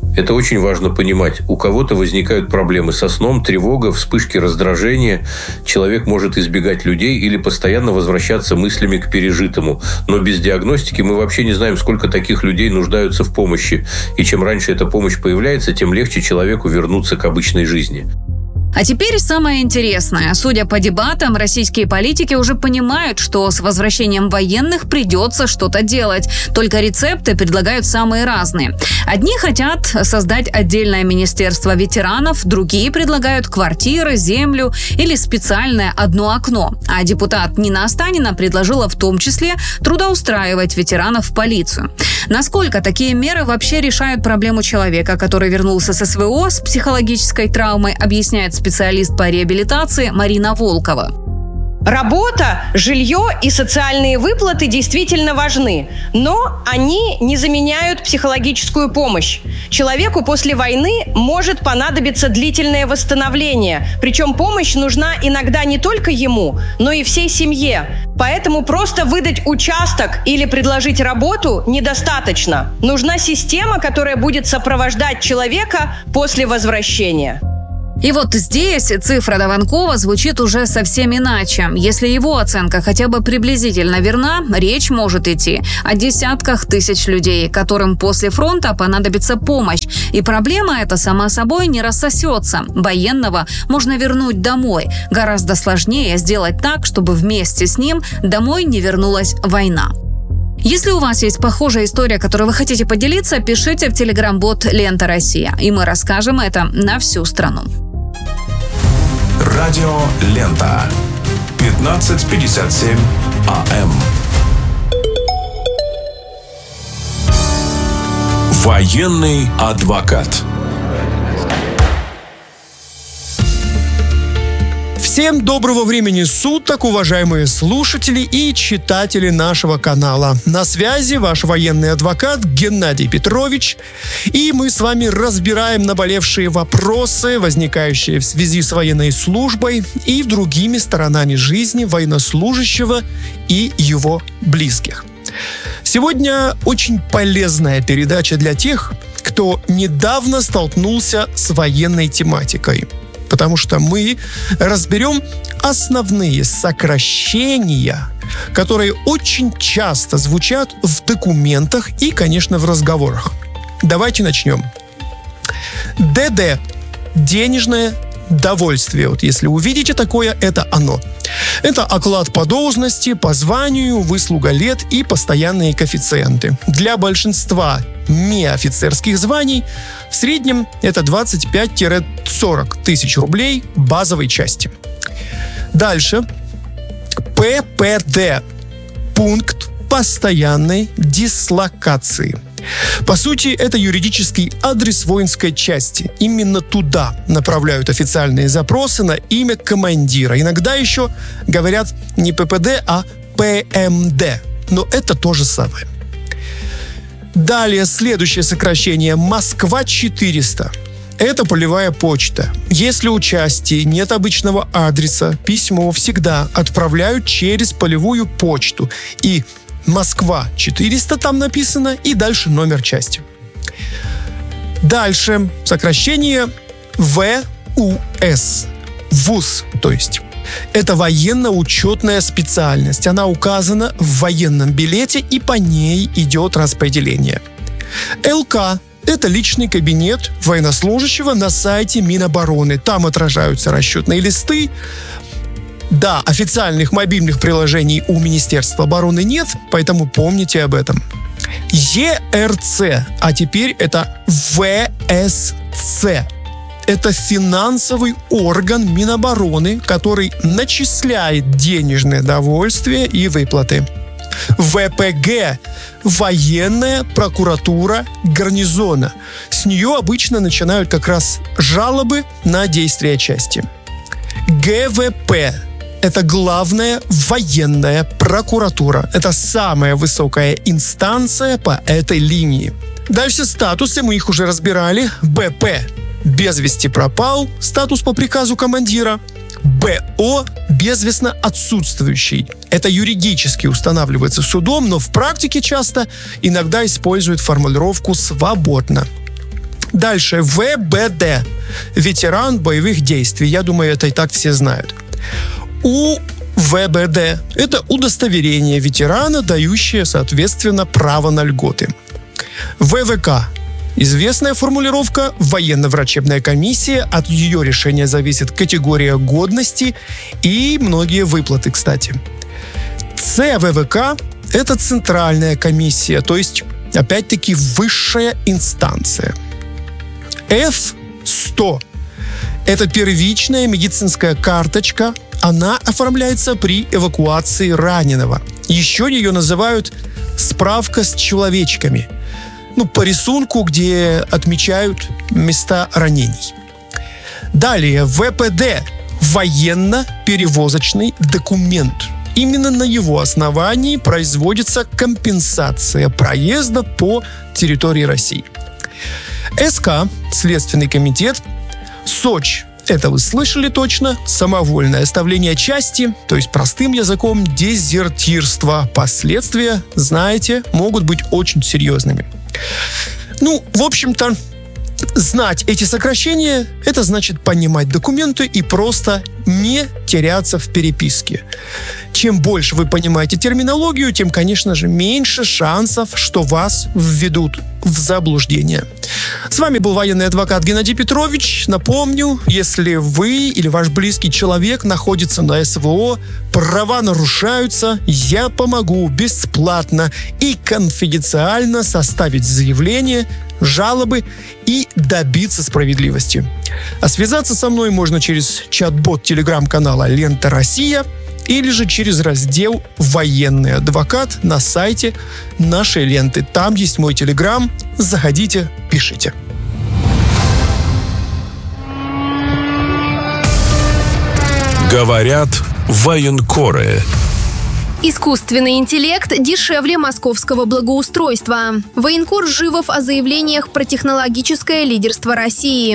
O: Это очень важно понимать. У кого-то возникают проблемы со сном, тревога, вспышки раздражения. Человек может избегать людей или постоянно возвращаться мыслями к пережитому. Но без диагностики мы вообще не знаем, сколько таких людей нуждаются в помощи. И чем раньше эта помощь появляется, тем легче человеку вернуться к обычной жизни.
A: А теперь самое интересное. Судя по дебатам, российские политики уже понимают, что с возвращением военных придется что-то делать. Только рецепты предлагают самые разные. Одни хотят создать отдельное министерство ветеранов, другие предлагают квартиры, землю или специальное одно окно. А депутат Нина Останина предложила в том числе трудоустраивать ветеранов в полицию. Насколько такие меры вообще решают проблему человека, который вернулся с СВО с психологической травмой, объясняет специалист по реабилитации Марина Волкова.
E: Работа, жилье и социальные выплаты действительно важны, но они не заменяют психологическую помощь. Человеку после войны может понадобиться длительное восстановление, причем помощь нужна иногда не только ему, но и всей семье. Поэтому просто выдать участок или предложить работу недостаточно. Нужна система, которая будет сопровождать человека после возвращения.
A: И вот здесь цифра Дованкова звучит уже совсем иначе. Если его оценка хотя бы приблизительно верна, речь может идти о десятках тысяч людей, которым после фронта понадобится помощь. И проблема эта сама собой не рассосется. Военного можно вернуть домой. Гораздо сложнее сделать так, чтобы вместе с ним домой не вернулась война. Если у вас есть похожая история, которой вы хотите поделиться, пишите в телеграм-бот «Лента Россия», и мы расскажем это на всю страну.
D: Радио «Лента». пятнадцать пятьдесят семь АМ. Военный адвокат.
F: Всем доброго времени суток, уважаемые слушатели и читатели нашего канала. На связи ваш военный адвокат Геннадий Петрович. И мы с вами разбираем наболевшие вопросы, возникающие в связи с военной службой и другими сторонами жизни военнослужащего и его близких. Сегодня очень полезная передача для тех, кто недавно столкнулся с военной тематикой. Потому что мы разберем основные сокращения, которые очень часто звучат в документах и, конечно, в разговорах. Давайте начнем. ДД. Денежное довольствие. Вот если увидите такое, это оно. Это оклад по должности, по званию, выслуга лет и постоянные коэффициенты. Для большинства неофицерских званий в среднем это двадцать пять - сорок тысяч рублей базовой части. Дальше. ППД. Пункт постоянной дислокации. По сути, это юридический адрес воинской части. Именно туда направляют официальные запросы на имя командира. Иногда еще говорят не ППД, а ПМД. Но это то же самое. Далее, следующее сокращение. Москва четыреста. Это полевая почта. Если у части нет обычного адреса, письмо всегда отправляют через полевую почту. И Москва четыреста там написано, и дальше номер части. Дальше сокращение ВУС. ВУЗ, то есть. Это военно-учетная специальность. Она указана в военном билете, и по ней идет распределение. ЛК. Это личный кабинет военнослужащего на сайте Минобороны. Там отражаются расчетные листы. Да, официальных мобильных приложений у Министерства обороны нет, поэтому помните об этом. ЕРЦ, а теперь это ВСЦ. Это финансовый орган Минобороны, который начисляет денежное довольствие и выплаты. ВПГ – военная прокуратура гарнизона. С нее обычно начинают как раз жалобы на действия части. ГВП – это главная военная прокуратура. Это самая высокая инстанция по этой линии. Дальше статусы, мы их уже разбирали. БП – без вести пропал, статус по приказу командира. БО – безвестно отсутствующий. Это юридически устанавливается судом, но в практике часто иногда используют формулировку «свободно». Дальше. вэ бэ дэ. Ветеран боевых действий. Я думаю, это и так все знают. У вэ бэ дэ – это удостоверение ветерана, дающее, соответственно, право на льготы. вэ вэ ка – известная формулировка «военно-врачебная комиссия». От ее решения зависит категория годности и многие выплаты, кстати. цэ вэ вэ ка – это центральная комиссия, то есть, опять-таки, высшая инстанция. эф сто – это первичная медицинская карточка. Она оформляется при эвакуации раненого. Еще ее называют «справка с человечками». Ну, по рисунку, где отмечают места ранений. Далее, вэ пэ дэ – военно-перевозочный документ. Именно на его основании производится компенсация проезда по территории России. эс ка – Следственный комитет. СОЧ – это вы слышали точно, самовольное оставление части, то есть простым языком дезертирство. Последствия, знаете, могут быть очень серьезными. Ну, в общем-то, знать эти сокращения – это значит понимать документы и просто не теряться в переписке. Чем больше вы понимаете терминологию, тем, конечно же, меньше шансов, что вас введут в заблуждение. С вами был военный адвокат Геннадий Петрович. Напомню, если вы или ваш близкий человек находится на эс вэ о, права нарушаются, я помогу бесплатно и конфиденциально составить заявление, жалобы и добиться справедливости. А связаться со мной можно через чат-бот телеграм-канала «Лента Россия» или же через раздел «Военный адвокат» на сайте нашей ленты. Там есть мой телеграм. Заходите, пишите.
D: Говорят военкоры.
B: Искусственный интеллект дешевле московского благоустройства. Военкор Живов о заявлениях про технологическое лидерство России.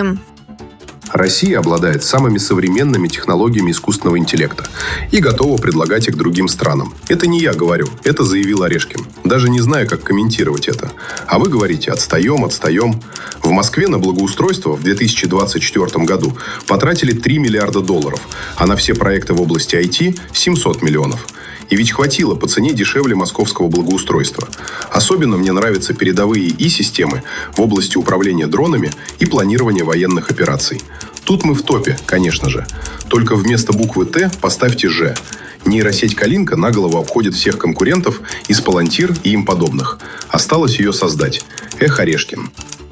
C: Россия обладает самыми современными технологиями искусственного интеллекта и готова предлагать их другим странам. Это не я говорю, это заявил Орешкин. Даже не знаю, как комментировать это. А вы говорите: отстаем, отстаем. В Москве на благоустройство в две тысячи двадцать четвёртом году потратили три миллиарда долларов, а на все проекты в области ай ти семьсот миллионов. И ведь хватило по цене дешевле московского благоустройства. Особенно мне нравятся передовые и-системы в области управления дронами и планирования военных операций. Тут мы в топе, конечно же. Только вместо буквы «Т» поставьте «Ж». Нейросеть «Калинка» на голову обходит всех конкурентов из Палантир и им подобных. Осталось ее создать. Эх, Орешкин.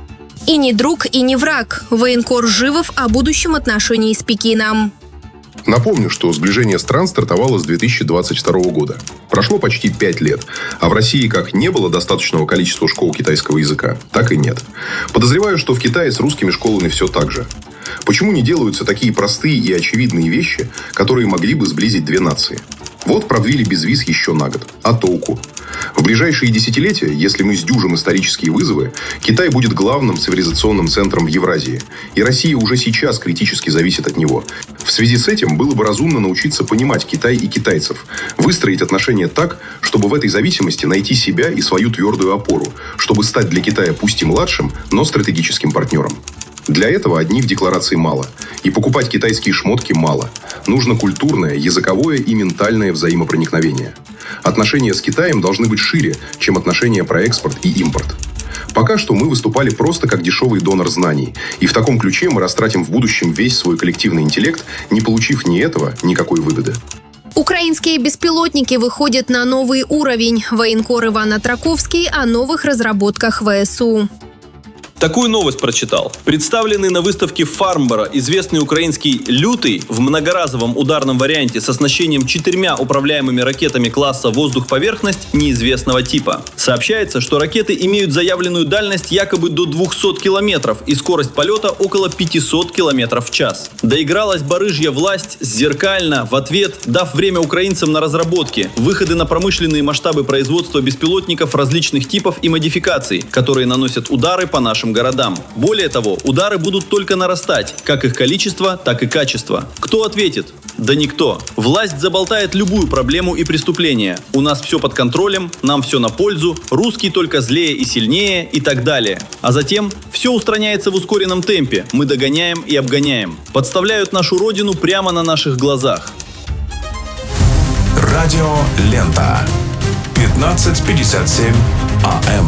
B: И не друг, и не враг. Военкор Живов о будущем отношении с Пекином.
C: Напомню, что сближение стран стартовало с две тысячи двадцать второго года. Прошло почти пять лет, а в России как не было достаточного количества школ китайского языка, так и нет. Подозреваю, что в Китае с русскими школами все так же. Почему не делаются такие простые и очевидные вещи, которые могли бы сблизить две нации? Вот продлили безвиз еще на год. А толку? В ближайшие десятилетия, если мы сдюжим исторические вызовы, Китай будет главным цивилизационным центром в Евразии. И Россия уже сейчас критически зависит от него. В связи с этим было бы разумно научиться понимать Китай и китайцев. Выстроить отношения так, чтобы в этой зависимости найти себя и свою твердую опору. Чтобы стать для Китая пусть и младшим, но стратегическим партнером. Для этого одни в декларации мало. И покупать китайские шмотки мало. Нужно культурное, языковое и ментальное взаимопроникновение. Отношения с Китаем должны быть шире, чем отношения про экспорт и импорт. Пока что мы выступали просто как дешевый донор знаний. И в таком ключе мы растратим в будущем весь свой коллективный интеллект, не получив ни этого, никакой выгоды.
B: Украинские беспилотники выходят на новый уровень. Военкор Иван Атраковский о новых разработках вэ эс у.
H: Такую новость прочитал. Представленный на выставке Фарнборо известный украинский «Лютый» в многоразовом ударном варианте с оснащением четырьмя управляемыми ракетами класса «Воздух-поверхность» неизвестного типа. Сообщается, что ракеты имеют заявленную дальность якобы до двухсот километров и скорость полета около пятисот километров в час. Доигралась барыжья власть зеркально, в ответ дав время украинцам на разработки, выходы на промышленные масштабы производства беспилотников различных типов и модификаций, которые наносят удары по нашим нашим городам. Более того, удары будут только нарастать, как их количество, так и качество. Кто ответит? Да никто. Власть заболтает любую проблему и преступление. У нас все под контролем, нам все на пользу, русский только злее и сильнее и так далее. А затем все устраняется в ускоренном темпе, мы догоняем и обгоняем. Подставляют нашу родину прямо на наших глазах.
D: Радио Лента. пятнадцать пятьдесят семь АМ.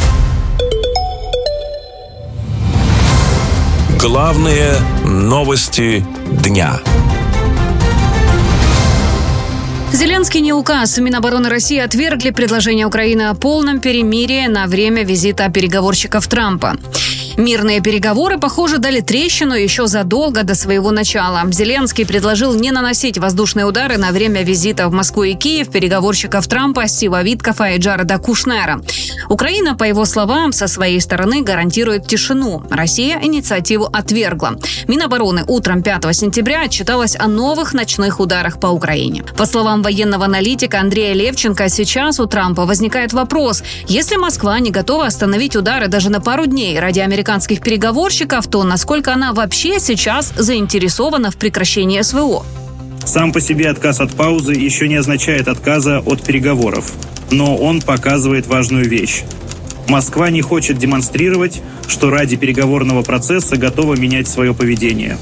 D: Главные новости дня.
A: Зеленский не указ. Минобороны России отвергли предложение Украины о полном перемирии на время визита переговорщиков Трампа. Мирные переговоры, похоже, дали трещину еще задолго до своего начала. Зеленский предложил не наносить воздушные удары на время визита в Москву и Киев переговорщиков Трампа Стива Виткофа и Джареда Кушнера. Украина, по его словам, со своей стороны гарантирует тишину. Россия инициативу отвергла. Минобороны утром пятого сентября отчиталась о новых ночных ударах по Украине. По словам военного аналитика Андрея Левченко, сейчас у Трампа возникает вопрос: если Москва не готова остановить удары даже на пару дней ради американских американских переговорщиков, то насколько она вообще сейчас заинтересована в прекращении СВО?
I: Сам по себе отказ от паузы еще не означает отказа от переговоров. Но он показывает важную вещь. Москва не хочет демонстрировать, что ради переговорного процесса готова менять свое поведение.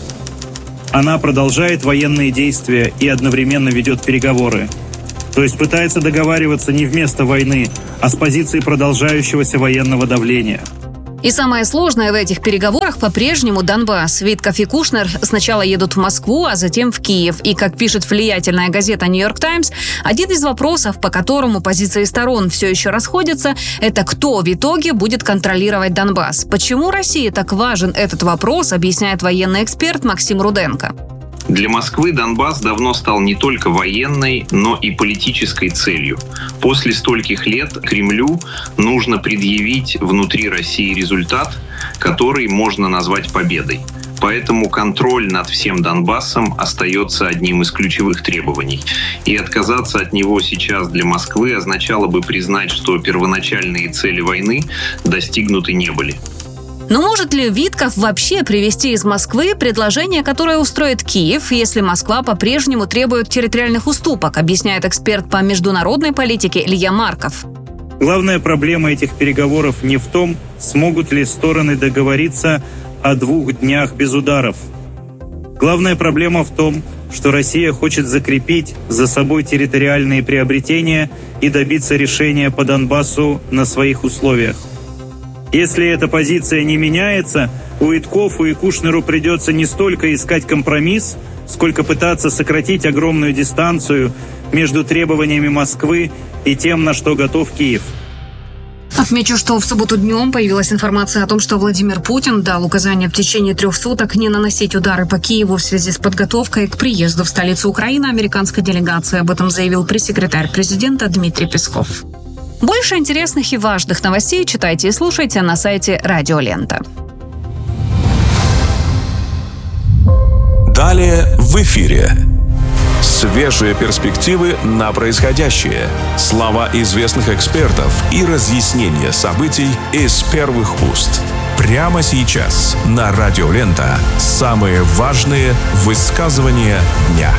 I: Она продолжает военные действия и одновременно ведет переговоры. То есть пытается договариваться не вместо войны, а с позиции продолжающегося военного давления.
A: И самое сложное в этих переговорах по-прежнему Донбасс. Виткоф и Кушнер сначала едут в Москву, а затем в Киев. И, как пишет влиятельная газета «Нью-Йорк Таймс», один из вопросов, по которому позиции сторон все еще расходятся, это кто в итоге будет контролировать Донбасс. Почему России так важен этот вопрос, объясняет военный эксперт Максим Руденко.
J: Для Москвы Донбасс давно стал не только военной, но и политической целью. После стольких лет Кремлю нужно предъявить внутри России результат, который можно назвать победой. Поэтому контроль над всем Донбассом остается одним из ключевых требований. И отказаться от него сейчас для Москвы означало бы признать, что первоначальные цели войны достигнуты не были.
A: Но может ли Виткоф вообще привезти из Москвы предложение, которое устроит Киев, если Москва по-прежнему требует территориальных уступок, объясняет эксперт по международной политике Илья Марков.
I: Главная проблема этих переговоров не в том, смогут ли стороны договориться о двух днях без ударов. Главная проблема в том, что Россия хочет закрепить за собой территориальные приобретения и добиться решения по Донбассу на своих условиях. Если эта позиция не меняется, Виткофу и Кушнеру придется не столько искать компромисс, сколько пытаться сократить огромную дистанцию между требованиями Москвы и тем, на что готов Киев.
A: Отмечу, что в субботу днем появилась информация о том, что Владимир Путин дал указание в течение трех суток не наносить удары по Киеву в связи с подготовкой к приезду в столицу Украины американской делегации. Об этом заявил пресс-секретарь президента Дмитрий Песков. Больше интересных и важных новостей читайте и слушайте на сайте Радио Лента.
D: Далее в эфире. Свежие перспективы на происходящее. Слова известных экспертов и разъяснения событий из первых уст. Прямо сейчас на Радио Лента самые важные высказывания дня.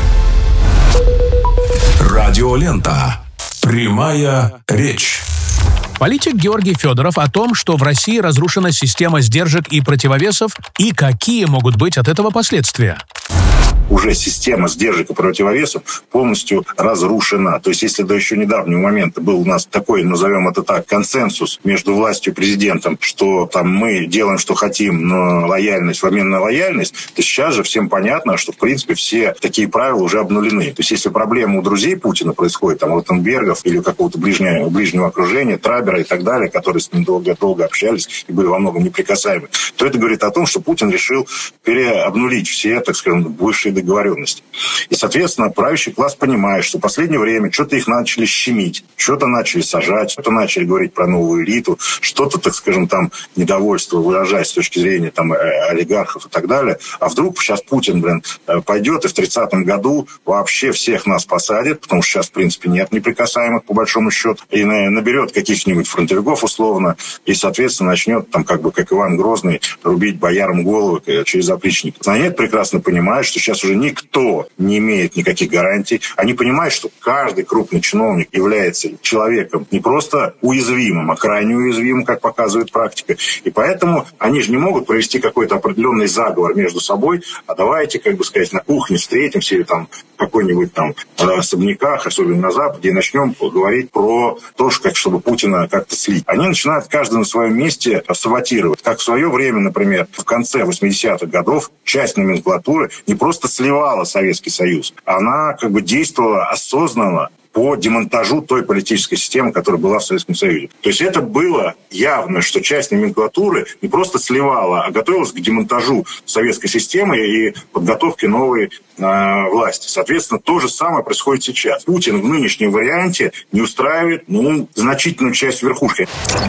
D: Радио Лента. Прямая речь.
P: Политик Георгий Федоров о том, что в России разрушена система сдержек и противовесов, и какие могут быть от этого последствия.
K: Уже система сдержек и противовесов полностью разрушена. То есть если до еще недавнего момента был у нас такой, назовем это так, консенсус между властью и президентом, что там мы делаем, что хотим, но лояльность в обмен на лояльность, то сейчас же всем понятно, что в принципе все такие правила уже обнулены. То есть если проблема у друзей Путина происходит, там, Ротенбергов или какого-то ближнего, ближнего окружения, Трабера и так далее, которые с ним долго-долго общались и были во многом неприкасаемы, то это говорит о том, что Путин решил переобнулить все, так скажем, бывшие договоренности. И, соответственно, правящий класс понимает, что в последнее время что-то их начали щемить, что-то начали сажать, что-то начали говорить про новую элиту, что-то, так скажем, там недовольство выражать с точки зрения там олигархов и так далее. А вдруг сейчас Путин, блин, пойдет и в тридцатом году вообще всех нас посадит, потому что сейчас, в принципе, нет неприкасаемых, по большому счету, и наберет каких-нибудь каких-нибудь фронтовиков условно, и, соответственно, начнет, там, как бы, как Иван Грозный, рубить боярам головы через опричники. Они это прекрасно понимают, что сейчас уже никто не имеет никаких гарантий. Они понимают, что каждый крупный чиновник является человеком не просто уязвимым, а крайне уязвимым, как показывает практика. И поэтому они же не могут провести какой-то определенный заговор между собой, а давайте, как бы сказать, на кухне встретимся или там в какой-нибудь там особняках, особенно на Западе, и начнем говорить про то, как, чтобы Путина как-то слить. Они начинают каждый на своем месте саботировать. Как в свое время, например, в конце восьмидесятых годов часть номенклатуры не просто сливала Советский Союз, она как бы действовала осознанно по демонтажу той политической системы, которая была в Советском Союзе. То есть это было явно, что часть номенклатуры не просто сливала, а готовилась к демонтажу советской системы и подготовке новой э, власти. Соответственно, то же самое происходит сейчас. Путин в нынешнем варианте не устраивает, ну, значительную часть верхушки.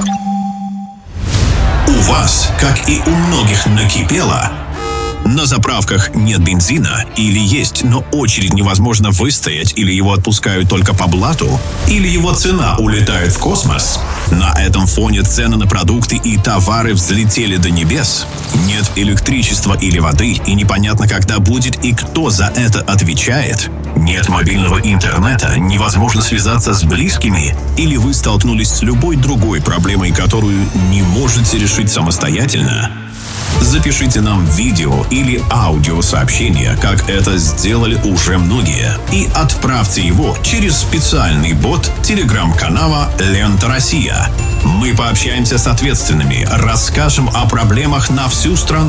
L: У вас, как и у многих, накипело. На заправках нет бензина, или есть, но очередь невозможно выстоять, или его отпускают только по блату, или его цена улетает в космос. На этом фоне цены на продукты и товары взлетели до небес. Нет электричества или воды, и непонятно, когда будет и кто за это отвечает. Нет мобильного интернета, невозможно связаться с близкими, или вы столкнулись с любой другой проблемой, которую не можете решить самостоятельно. Запишите нам видео или аудиосообщение, как это сделали уже многие, и отправьте его через специальный бот телеграм-канала «Лента Россия». Мы пообщаемся с ответственными, расскажем о проблемах на всю страну.